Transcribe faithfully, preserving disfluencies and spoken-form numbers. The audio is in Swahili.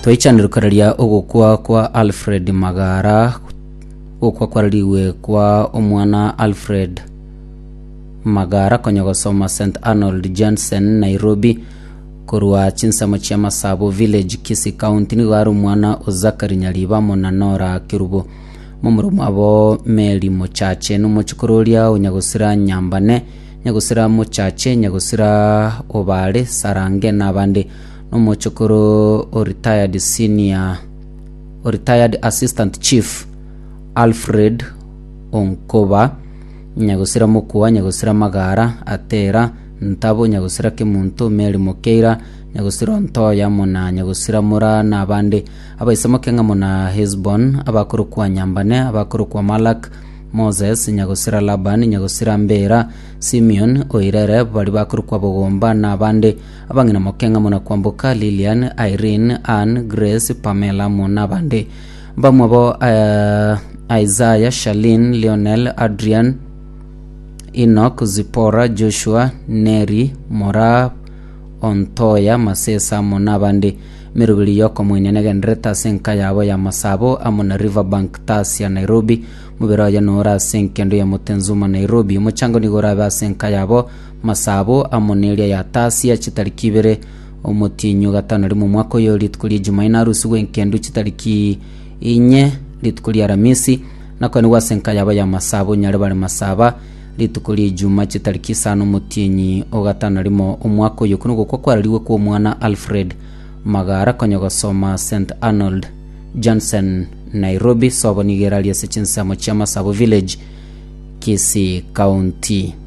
Twaichanirukararia ogukwa kwa Alfred Magara ukwa kwaraliwe kwa omwana Alfred Magara konyogosoma Saint Arnold Johnson Nairobi kurwa chinsamo chia Masabo Village Kisii County ni waru mwana Ozakari Nyaliba monanora Kirubo mumurumu abo Meli Muchache numuchukurulia unyagusira Nyambane nyagusira Muchache nyagusira Obale Sarange nabandi numuchukuru retired senior retired assistant chief Alfred Onkoba nyagusira Mukuwa nyagusira Magara Atera Ntabo nyagusira Kimuntu Meli Mukeira nyagusira Ntoya muna nyagusira Mura nabandi abaisamo kenga muna Hezbon abakuru kwa Nyambane abakuru kwa Malak Moses nyagusira Labani nyagusira Mbera Simeon Oirere bali bakuru kwa Bogomba nabandi abangina mokenga muna kwambuka Lilian Irene Ann Grace Pamela muna bandi bamwe bo uh, Isaiah Shalin Lionel Adrian Enoch Zipora Joshua Neri Mora Ontoya Masesa muna bandi mirubili yoko mwine negendreta senka yabo ya Masabo amuna Riverbank Tasia Nairobi mubera ya nora senkendo ya Mutenzuma Nairobi muchango nigora ba senka yabo Masabo amunelia ya Tasia chitariki bere omutinyu gatano limu mwako yo litkuli Jumaina rusuwe nkendo chitariki inye litkuli Aramisi nakoni wa senka yabo ya Masabo nyale bali Masaba litukuli Juma chitariki sano mutinyi ogatano limo omwako yo kunugo kwa kwaraliwe kwa mwana Alfred Magara konyogosoma Saint Arnold Johnson Nairobi sobo nigeralia sechinsamo chia Masabo Village Kisii County.